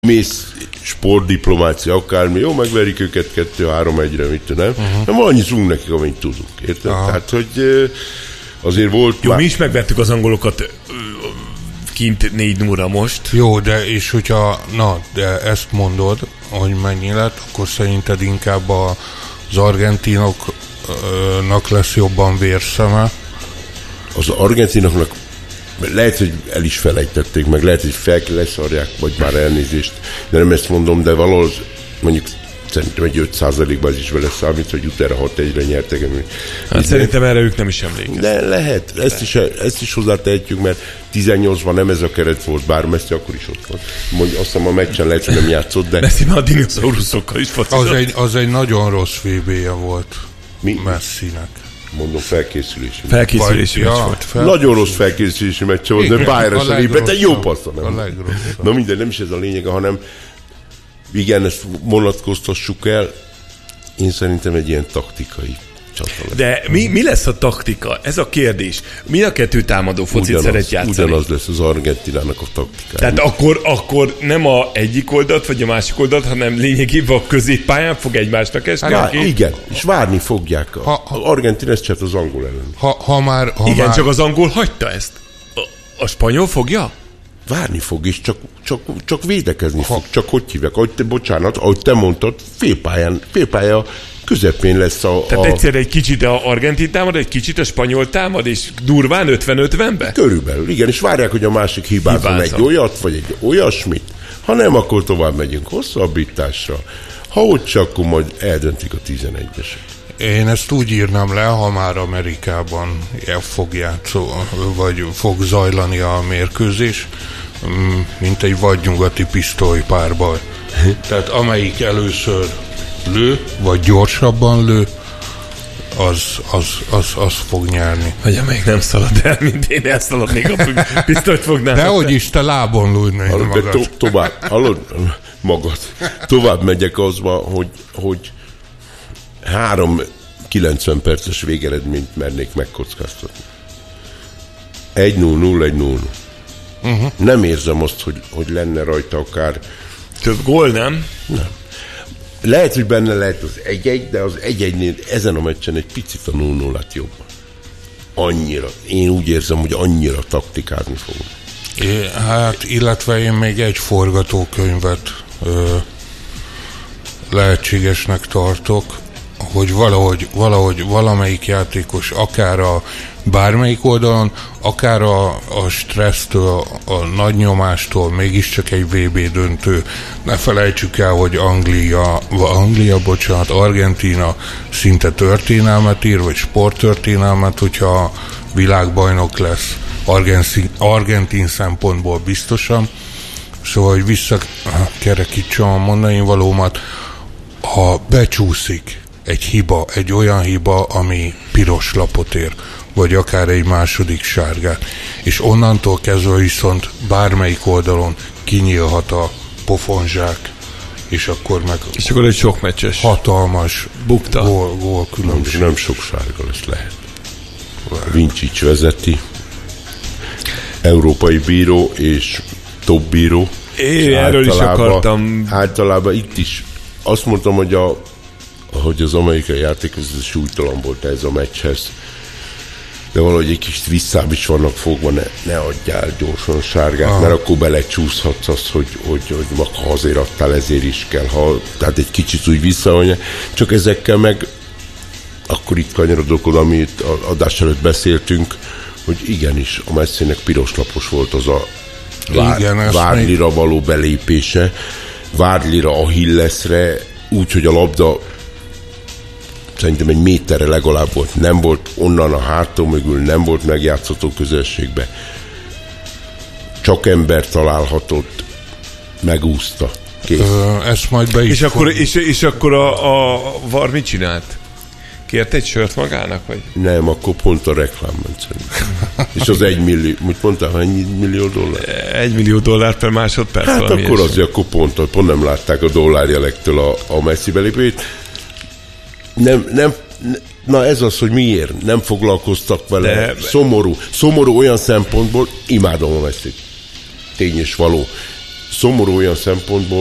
mész sportdiplomácia, akármi, jó, megverik őket 2-3-1-re, mit tudom, nem annyit zúgunk nekik, amennyit tudunk, érted? Tehát, hogy azért volt... Jó, mi is megvettük az angolokat kint 4-0-ra most. Jó, de és hogyha, de ezt mondod, hogy mennyi lett, akkor szerinted inkább az argentinoknak lesz jobban vérszeme? Az argentinoknak lehet, hogy el is felejtették, meg lehet, hogy leszarják, vagy már elnézést, de nem ezt mondom, de valahol mondjuk szerintem egy 5%-ban ez is vele számít, hogy utána 6-1-re nyertek. Hát szerintem erre ők nem is emlékeznek. De lehet, ezt is hozzátehetjük, mert 18-ban nem ez a keret volt, bár Messi akkor is ott volt. Mondjuk azt hiszem a meccsen lehet, hogy nem játszott, de... Messi már a dinoszauruszokkal is focizott. Az egy nagyon rossz VB-je volt Messinek. Mondom, felkészülési meccs volt. Nagyon rossz felkészülési meccs volt, de Bayern-re lépett, egy jó passzon. Na minden, nem is ez a lényege, hanem igen, ezt vonatkoztassuk el, én szerintem egy ilyen taktikai csata lesz. De mi lesz a taktika? Ez a kérdés. Mi a kettő támadó focit szeret játszani? Ugyanaz lesz az Argentinának a taktikája. Tehát akkor nem a egyik oldalt, vagy a másik oldalt, hanem lényegében a középpályán fog egymásnak esni? Igen, és várni fogják. Az Argentina ezt csinált az angol ellen. Igen, csak az angol hagyta ezt. A spanyol fogja? Várni fog, és csak védekezni fog. Csak hogy hívják? Ahogy te mondtad, félpálya közepén lesz Tehát egyszerre egy kicsit az argentin támad, egy kicsit a spanyol támad, és durván 50-50-be? Körülbelül, igen, és várják, hogy a másik hibázom egy olyat, vagy egy olyasmit. Ha nem, akkor tovább megyünk hosszabbításra. Ha ott csak, akkor majd eldöntik a 11-eset. Én ezt úgy írnám le, ha már Amerikában fog zajlani a mérkőzés, mint egy vadnyugati pisztolypárbaj. Tehát amelyik először lő, vagy gyorsabban lő, az fog nyerni. Vagy amelyik nem szalad el, mint én elszaladnék, a pisztolyt fognám. Dehogy is, te lábon lőnél magad. Tovább megyek azba, hogy 90 perces végeredményt mernék megkockáztatni. 1-0, 1-0. Nem érzem azt, hogy lenne rajta akár... Több gól, nem? Nem. Lehet, hogy benne lehet az 1-1, de az 1-1-nél ezen a meccsen egy picit a 0-0-at jobban. Annyira. Én úgy érzem, hogy annyira taktikázni fogom. Hát, illetve én még egy forgatókönyvet lehetségesnek tartok, hogy valahogy valamelyik játékos akár a bármelyik oldalon, akár a stressztől, a nagy nyomástól mégiscsak egy VB döntő. Ne felejtsük el, hogy Argentína szinte történelmet ír, vagy sporttörténelmet, hogyha világbajnok lesz, argentin szempontból biztosan. Szóval, hogy visszakerekítsem a mondani valómat, ha becsúszik egy hiba, egy olyan hiba, ami piros lapot ér, vagy akár egy második sárgát, és onnantól kezdve viszont bármelyik oldalon kinyílhat a pofonzsák, és akkor egy sok meccses hatalmas bukta. Gól különbség. Nem sok sárga lesz, lehet. Vincsics vezeti, európai bíró és top bíró. Erről is akartam. Általában itt is azt mondtam, hogy az amerikai játékvezető súlytalan volt ez a meccshez, de valahogy egy kicsit visszább is vannak fogva, ne adjál gyorsan sárgát, mert akkor belecsúszhatsz azt, hogy ha azért adtál, ezért is kell. Tehát egy kicsit úgy visszavonja, csak ezekkel meg akkor itt kanyarodok oda, amit adás előtt beszéltünk, hogy igenis a Messinek piros lapos volt az a Várlira való belépése, Várlira Achillesre, úgy, hogy a labda szerintem egy méterre legalább volt, nem volt onnan a hátul mögül, nem volt megjátszható közelségbe. Csak ember találhatott, megúszta. Kész. Ezt majd be is és akkor a VAR mit csinált? Kért egy sört magának? Vagy? Nem, akkor pont a reklám ment szerintem. És az 1 millió, mit mondtál, $1 millió? $1 millió per másodperc. Hát akkor azért, akkor pont nem látták a dollárjelektől a Messi belépőjét. Na ez az, hogy miért nem foglalkoztak vele. De... Szomorú olyan szempontból, imádom a Messit. Tény és való. szomorú olyan szempontból,